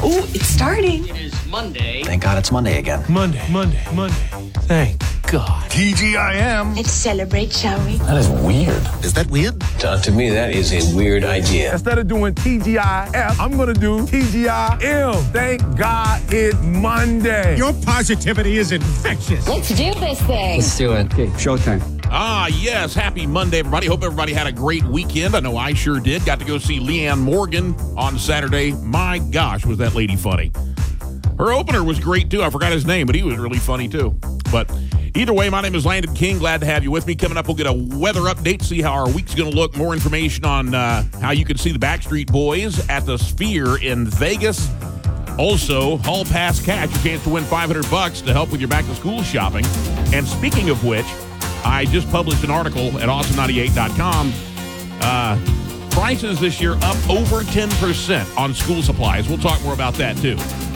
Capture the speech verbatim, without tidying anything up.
Oh, it's starting. It is Monday. Thank God it's Monday again. Monday, Monday, Monday. Thank God. T G I M. Let's celebrate, shall we? That is weird. Is that weird? Uh, to me, that is a weird idea. Instead of doing T G I F, I'm going to do T G I M. Thank God it's Monday. Your positivity is infectious. Let's do this thing. Let's do it. Okay, showtime. Ah, yes. Happy Monday, everybody. Hope everybody had a great weekend. I know I sure did. Got to go see Leanne Morgan on Saturday. My gosh, was that lady funny. Her opener was great, too. I forgot his name, but he was really funny, too. But either way, my name is Landon King. Glad to have you with me. Coming up, we'll get a weather update, see how our week's going to look. More information on uh, how you can see the Backstreet Boys at the Sphere in Vegas. Also, Hall Pass Cash, your chance to win five hundred bucks to help with your back-to-school shopping. And speaking of which, I just published an article at awesome ninety-eight dot com. Uh, prices this year up over ten percent on school supplies. We'll talk more about that, too.